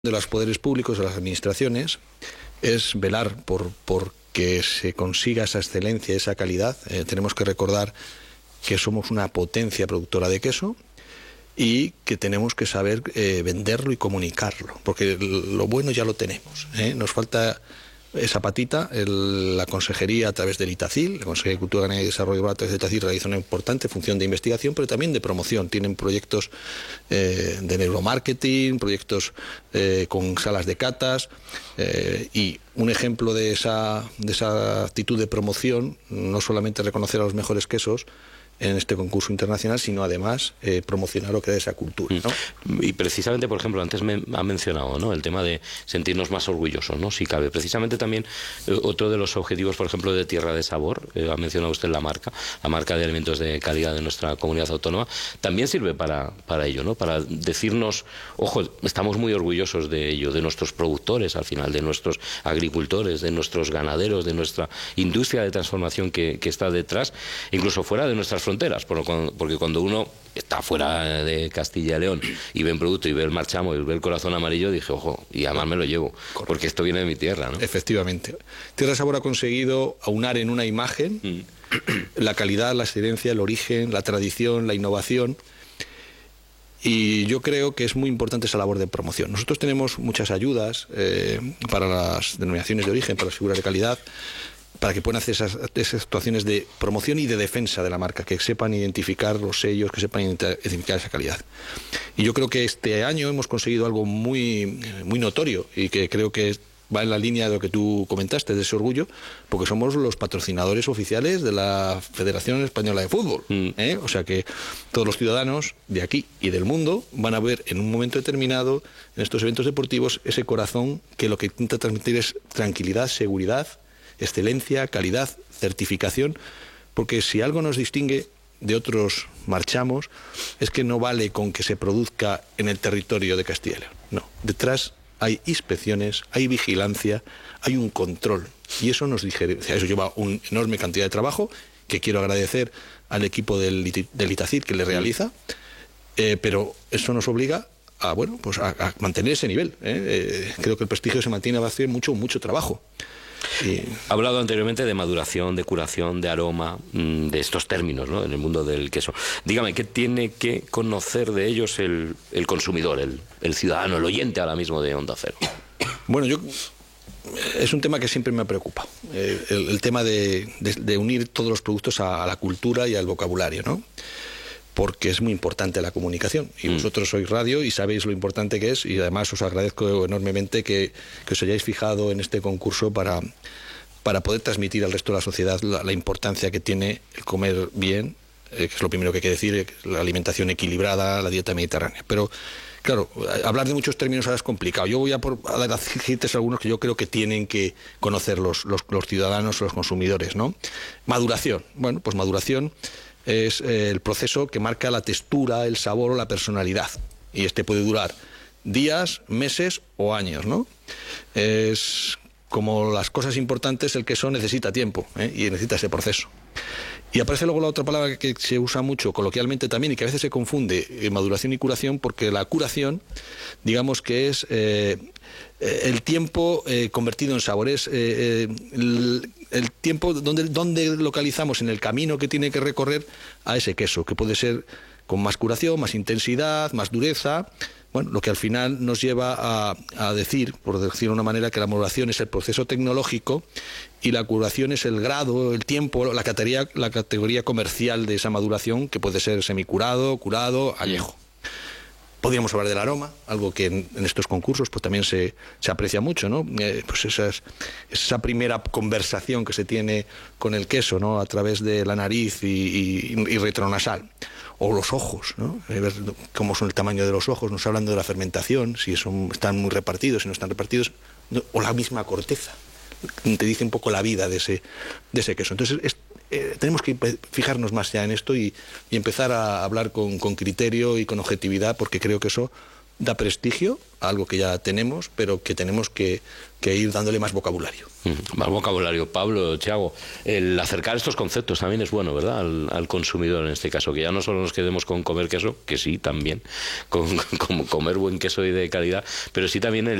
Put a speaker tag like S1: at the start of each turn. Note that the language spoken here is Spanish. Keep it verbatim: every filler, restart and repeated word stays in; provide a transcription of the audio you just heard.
S1: de los poderes públicos, de las administraciones, es velar por, por que se consiga esa excelencia, esa calidad. Eh, tenemos que recordar que somos una potencia productora de queso y que tenemos que saber eh, venderlo y comunicarlo, porque lo bueno ya lo tenemos, ¿eh? Nos falta esa patita. El, la Consejería, a través del ITACIL, la Consejería de Cultura, Ganadería y Desarrollo Rural, a través del ITACIL, realiza una importante función de investigación, pero también de promoción. Tienen proyectos eh, de neuromarketing, proyectos eh, con salas de catas, eh, y un ejemplo de esa, de esa actitud de promoción, no solamente reconocer a los mejores quesos en este concurso internacional, sino además eh, promocionar o crear esa cultura, ¿no?
S2: Y precisamente, por ejemplo, antes me ha mencionado, ¿no?, el tema de sentirnos más orgullosos, ¿no?, si cabe. Precisamente también eh, otro de los objetivos, por ejemplo, de Tierra de Sabor, eh, ha mencionado usted la marca, la marca de alimentos de calidad de nuestra comunidad autónoma, también sirve para, para ello, ¿no?, para decirnos, ojo, estamos muy orgullosos de ello, de nuestros productores, al final, de nuestros agricultores, de nuestros ganaderos, de nuestra industria de transformación que, que está detrás, incluso fuera de nuestras fronteras. Fronteras, porque cuando uno está fuera de Castilla y León y ve un producto y ve el marchamo y ve el corazón amarillo, dije, ojo, y además me lo llevo, correcto, porque esto viene de mi tierra, ¿no?
S1: Efectivamente. Tierra de Sabor ha conseguido aunar en una imagen mm. la calidad, la excelencia, el origen, la tradición, la innovación, y yo creo que es muy importante esa labor de promoción. Nosotros tenemos muchas ayudas eh, para las denominaciones de origen, para las figuras de calidad, para que puedan hacer esas, esas actuaciones de promoción y de defensa de la marca, que sepan identificar los sellos, que sepan identificar esa calidad. Y yo creo que este año hemos conseguido algo muy, muy notorio y que creo que va en la línea de lo que tú comentaste, de ese orgullo, porque somos los patrocinadores oficiales de la Federación Española de Fútbol, ¿eh? O sea que todos los ciudadanos de aquí y del mundo van a ver en un momento determinado, en estos eventos deportivos, ese corazón que lo que intenta transmitir es tranquilidad, seguridad, excelencia, calidad, certificación, porque si algo nos distingue de otros marchamos es que no vale con que se produzca en el territorio de Castilla y León. No, detrás hay inspecciones, hay vigilancia, hay un control, y eso nos diferencia. Eso lleva una enorme cantidad de trabajo que quiero agradecer al equipo del, del ITACIL que le realiza, eh, pero eso nos obliga a, bueno, pues a, a mantener ese nivel, ¿eh? Eh, creo que el prestigio se mantiene a base de mucho, mucho trabajo.
S2: Sí. Ha hablado anteriormente de maduración, de curación, de aroma, de estos términos, ¿no?, en el mundo del queso. Dígame, ¿qué tiene que conocer de ellos el, el consumidor, el, el ciudadano, el oyente ahora mismo de Onda Cero?
S1: Bueno, yo es un tema que siempre me ha preocupado, eh, el, el tema de, de, de unir todos los productos a, a la cultura y al vocabulario, ¿no? Porque es muy importante la comunicación, y mm. vosotros sois radio y sabéis lo importante que es, y además os agradezco enormemente que, que os hayáis fijado en este concurso para, para poder transmitir al resto de la sociedad la, la importancia que tiene el comer bien, eh, que es lo primero que hay que decir, la alimentación equilibrada, la dieta mediterránea. Pero claro, hablar de muchos términos ahora es complicado. Yo voy a, por, a decirte algunos que yo creo que tienen que conocer los, los, los ciudadanos o los consumidores, ¿no? Maduración. Bueno, pues maduración es eh, el proceso que marca la textura, el sabor o la personalidad, y este puede durar días, meses o años, ¿no? Es como las cosas importantes, el queso necesita tiempo, ¿eh? y necesita ese proceso. Y aparece luego la otra palabra que se usa mucho coloquialmente también y que a veces se confunde, eh, maduración y curación, porque la curación, digamos que es eh, el tiempo eh, convertido en sabores, eh, eh, el, el tiempo donde, donde localizamos en el camino que tiene que recorrer a ese queso, que puede ser con más curación, más intensidad, más dureza. Bueno, lo que al final nos lleva a, a decir, por decirlo de una manera, que la maduración es el proceso tecnológico y la curación es el grado, el tiempo, la categoría, la categoría comercial de esa maduración, que puede ser semicurado, curado, añejo. Podríamos hablar del aroma, algo que en, en estos concursos pues también se, se aprecia mucho, ¿no? Eh, pues esas, esa primera conversación que se tiene con el queso, ¿no?, a través de la nariz y, y, y retronasal. O los ojos, ¿no? Ver cómo son el tamaño de los ojos, nos hablando de la fermentación, si son, están muy repartidos, si no están repartidos, no, o la misma corteza, te dice un poco la vida de ese, de ese queso. Entonces es, eh, tenemos que fijarnos más ya en esto y, y empezar a hablar con, con criterio y con objetividad, porque creo que eso da prestigio a algo que ya tenemos, pero que tenemos que, que ir dándole más vocabulario.
S2: Mm, más vocabulario. Pablo, Thiago, el acercar estos conceptos también es bueno, ¿verdad? Al, al consumidor en este caso, que ya no solo nos quedemos con comer queso, que sí, también, con, con comer buen queso y de calidad, pero sí también el